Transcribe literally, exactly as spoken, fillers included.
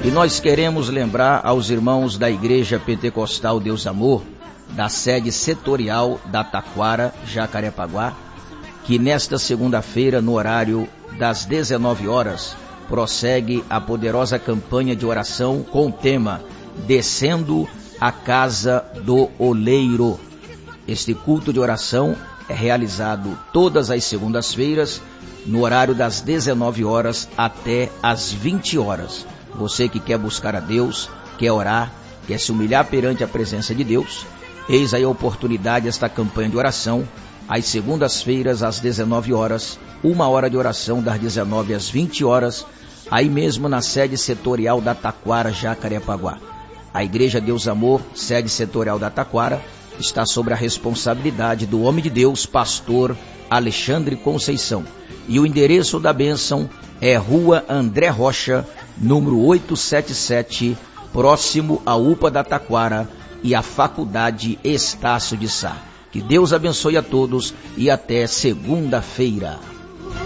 E nós queremos lembrar aos irmãos da Igreja Pentecostal Deus Amor, da sede setorial da Taquara, Jacarepaguá, que nesta segunda-feira, no horário das dezenove horas, prossegue a poderosa campanha de oração com o tema Descendo a Casa do Oleiro. Este culto de oração é realizado todas as segundas-feiras, no horário das dezenove horas até as vinte horas. Você que quer buscar a Deus, quer orar, quer se humilhar perante a presença de Deus, eis aí a oportunidade desta campanha de oração, às segundas-feiras às dezenove horas, uma hora de oração das dezenove às vinte horas, aí mesmo na sede setorial da Taquara, Jacarepaguá. A Igreja Deus Amor, sede setorial da Taquara, está sob a responsabilidade do homem de Deus, pastor Alexandre Conceição. E o endereço da bênção é Rua André Rocha, número oitocentos e setenta e sete, próximo à U P A da Taquara e à Faculdade Estácio de Sá. Que Deus abençoe a todos e até segunda-feira.